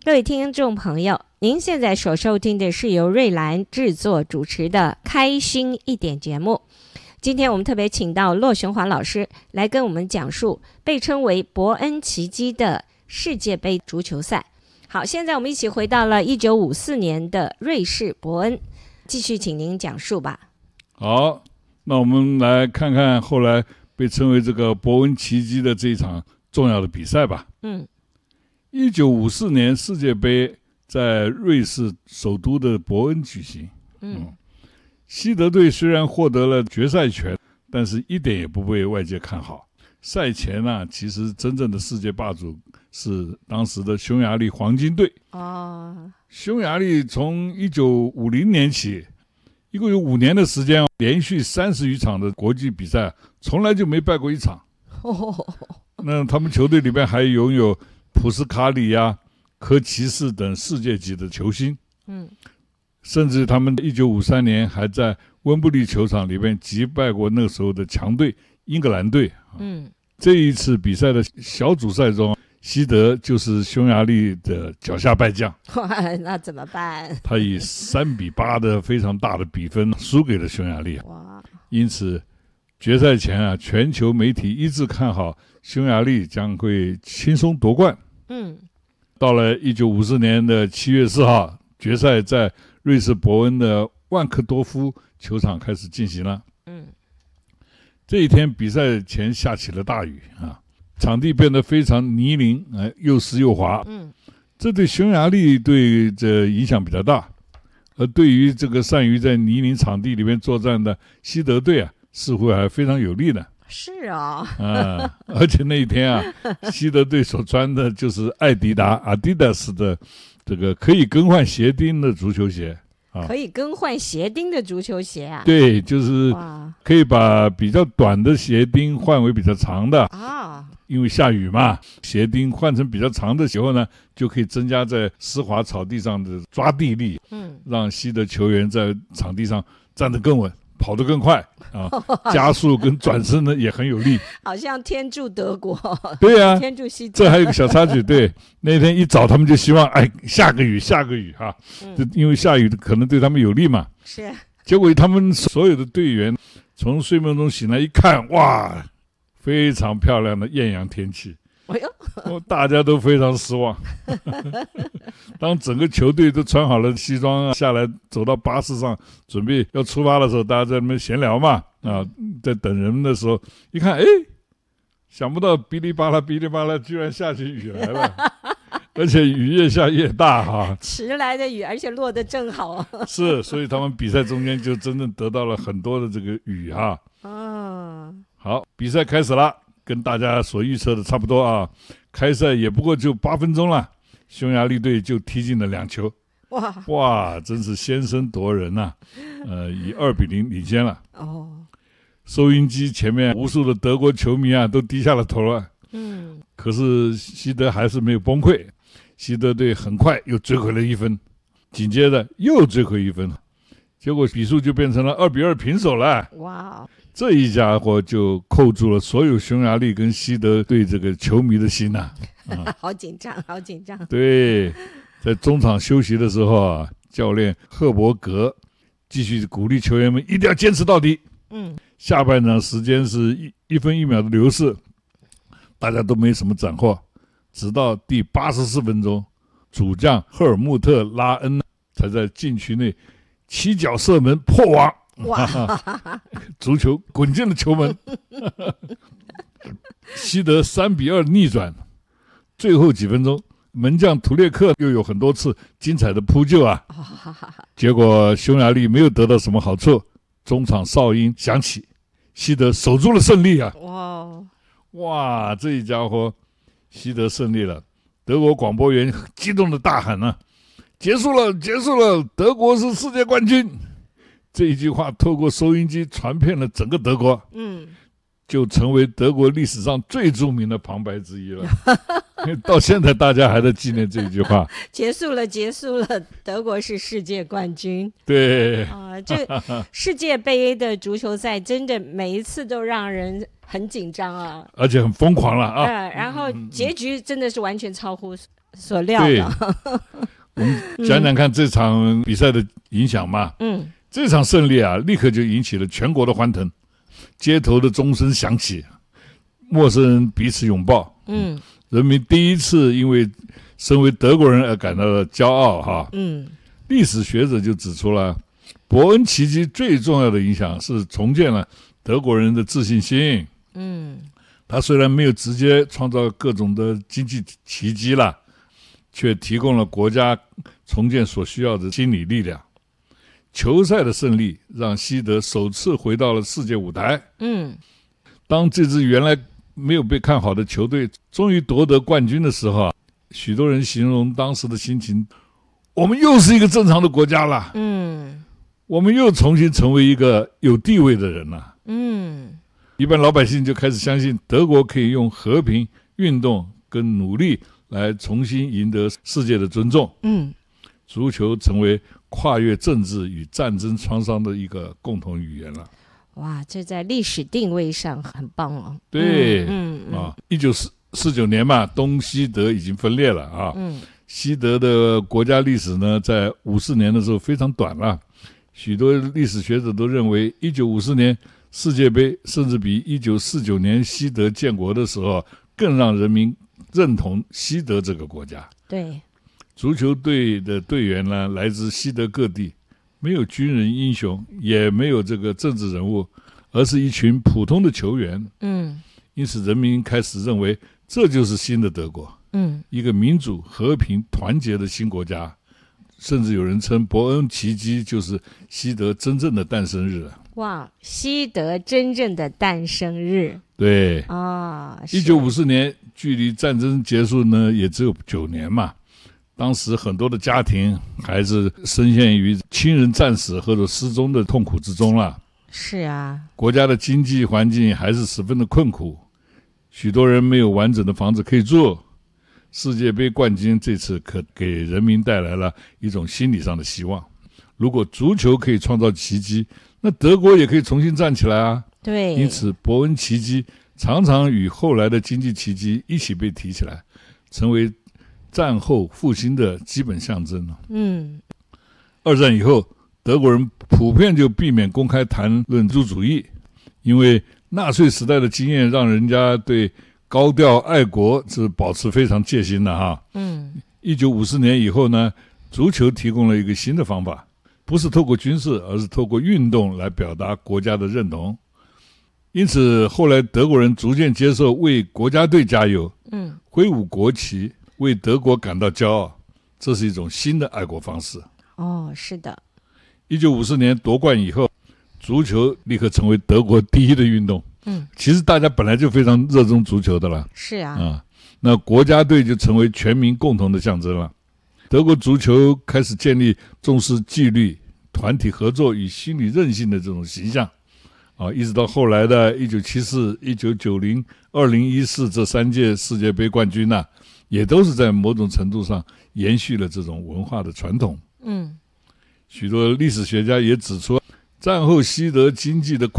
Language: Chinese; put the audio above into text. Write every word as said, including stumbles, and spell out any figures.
各位听众朋友，您现在所收听的是由瑞兰制作主持的开心一点节目。今天我们特别请到骆雄华老师来跟我们讲述被称为伯恩奇迹的世界杯足球赛。好，现在我们一起回到了一九五四年的瑞士伯恩，继续请您讲述吧。 好，那我们来看看后来被称为这个伯恩奇迹的这一场重要的比赛吧。嗯，一九五四年世界杯在瑞士首都的伯恩举行。嗯。嗯，西德队虽然获得了决赛权，但是一点也不被外界看好。赛前呢、啊，其实真正的世界霸主是当时的匈牙利黄金队。哦，匈牙利从一九五零年起，一共有五年的时间，连续三十余场的国际比赛，从来就没败过一场。哦，那他们球队里面还拥有普斯卡里呀、科奇士等世界级的球星。嗯。甚至他们一九五三年还在温布利球场里面击败过那个时候的强队英格兰队。嗯，这一次比赛的小组赛中，西德就是匈牙利的脚下败将。 那怎么办？ 他以三比八的非常大的比分输给了匈牙利。哇！因此，决赛前啊，全球媒体一致看好匈牙利将会轻松夺冠。嗯，到了一九五四年的七月四号，决赛在瑞士伯恩的万克多夫球场开始进行了。嗯，这一天比赛前下起了大雨啊，场地变得非常泥泞，哎，又湿又滑。嗯，这对匈牙利队这影响比较大，而对于这个善于在泥泞场地里面作战的西德队啊，似乎还非常有利呢。 是啊、哦， 啊，而且那一天啊，西德队所穿的就是艾迪达 Adidas 的这个可以更换鞋钉的足球鞋。 可以更换鞋钉的足球鞋啊？ 对，就是可以把比较短的鞋钉换为比较长的啊。因为下雨嘛，鞋钉换成比较长的时候呢，就可以增加在湿滑草地上的抓地力，嗯，让西德球员在场地上站得更稳，跑得更快啊，加速跟转身呢也很有力。 好像天助德国。 对啊， 天助西德。 这还有一个小插曲，对，那天一早他们就希望，哎，下个雨，下个雨哈、啊嗯，因为下雨可能对他们有利嘛。 是。结果他们所有的队员从睡梦中醒来一看，哇，非常漂亮的艳阳天气。哎呦，大家都非常失望。当整个球队都穿好了西装啊，下来走到巴士上准备要出发的时候，大家在那边闲聊嘛，啊，在等人的时候，一看，哎，想不到哔哩吧啦哔哩吧啦，居然下起雨来了，而且雨越下越大哈， 迟来的雨，而且落得正好。 是，所以他们比赛中间就真正得到了很多的这个雨哈。啊，好，比赛开始了。跟大家所预测的差不多啊，开赛也不过就八分钟了，匈牙利队就踢进了两球，哇哇，真是先声夺人呐、啊！呃，以二比零领先了。哦，收音机前面无数的德国球迷啊，都低下了头了。嗯，可是西德还是没有崩溃，西德队很快又追回了一分，紧接着又追回一分，结果比数就变成了二比二平手了。哇！这一家伙就扣住了所有匈牙利跟西德队这个球迷的心呐、啊啊！ 好紧张，好紧张。 对，在中场休息的时候啊，教练赫伯格继续鼓励球员们一定要坚持到底。嗯，下半场时间是一一分一秒的流逝，大家都没什么斩获，直到第八十四分钟，主将赫尔穆特拉恩才在禁区内起脚射门破网。哇！足球滚进了球门，西德三比二逆转。最后几分钟，门将图列克又有很多次精彩的扑救啊，结果匈牙利没有得到什么好处。中场哨音响起，西德守住了胜利啊！哇哇，这一家伙，西德胜利了。德国广播员激动的大喊啊：“结束了，结束了，德国是世界冠军！”这一句话透过收音机传遍了整个德国，嗯，就成为德国历史上最著名的旁白之一了。到现在大家还在纪念这一句话。 结束了，结束了，德国是世界冠军。 对啊、呃，这世界杯的足球赛真的每一次都让人很紧张啊， 而且很疯狂了啊。 呃、然后结局真的是完全超乎所料的。 我们讲讲看这场比赛的影响嘛。嗯，这场胜利啊，立刻就引起了全国的欢腾，街头的钟声响起，陌生人彼此拥抱。嗯，人民第一次因为身为德国人而感到了骄傲哈。嗯，历史学者就指出了，伯恩奇迹最重要的影响是重建了德国人的自信心。嗯，他虽然没有直接创造各种的经济奇迹了，却提供了国家重建所需要的心理力量。球赛的胜利让西德首次回到了世界舞台。嗯，当这支原来没有被看好的球队终于夺得冠军的时候，许多人形容当时的心情，我们又是一个正常的国家了。嗯，我们又重新成为一个有地位的人了。嗯，一般老百姓就开始相信德国可以用和平、运动跟努力来重新赢得世界的尊重。嗯，足球成为跨越政治与战争创伤的一个共同语言了。 哇，这在历史定位上很棒哦。 对，嗯嗯啊，一九四九年嘛，东西德已经分裂了啊。嗯，西德的国家历史呢，在五四年的时候非常短了。许多历史学者都认为，一九五四年世界杯甚至比一九四九年西德建国的时候更让人民认同西德这个国家。 对， 足球队的队员呢，来自西德各地。没有军人英雄，也没有这个政治人物，而是一群普通的球员。嗯，因此人民开始认为这就是新的德国。嗯，一个民主、和平、团结的新国家。甚至有人称伯恩奇迹就是西德真正的诞生日。 哇，西德真正的诞生日。 对啊，一九五四年距离战争结束呢，也只有九年嘛。当时很多的家庭还是深陷于亲人战死或者失踪的痛苦之中了。 是啊， 国家的经济环境还是十分的困苦，许多人没有完整的房子可以住。世界杯冠军这次可给人民带来了一种心理上的希望。如果足球可以创造奇迹，那德国也可以重新站起来啊。 对， 因此伯恩奇迹常常与后来的经济奇迹一起被提起来，成为战后复兴的基本象征。嗯，二战以后，德国人普遍就避免公开谈论民族主义，因为纳粹时代的经验让人家对高调爱国是保持非常戒心的哈。嗯，一九五四年以后呢，足球提供了一个新的方法，不是透过军事，而是透过运动来表达国家的认同。因此，后来德国人逐渐接受为国家队加油，嗯，挥舞国旗。为德国感到骄傲，这是一种新的爱国方式。 哦，是的。 一九五四年夺冠以后，足球立刻成为德国第一的运动。嗯，其实大家本来就非常热衷足球的了。 是啊。 啊，那国家队就成为全民共同的象征了。德国足球开始建立重视纪律、团体合作与心理韧性的这种形象。啊，一直到后来的一九七四、一九九零、二零一四这三届世界杯冠军呢、啊。也都是在某种程度上延续了这种文化的传统。嗯，许多历史学家也指出，战后西德经济的